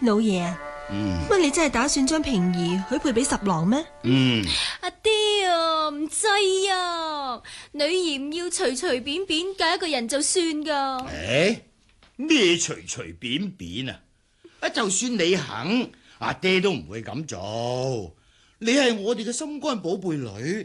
老爺，乜你真係打算將平兒許配俾十郎咩？ 阿爹啊，唔制啊！女兒唔要隨隨便便嫁一個人就算噶。 咩隨隨便便啊？就算你肯，阿爹都唔會咁做。你係我哋嘅心肝寶貝女，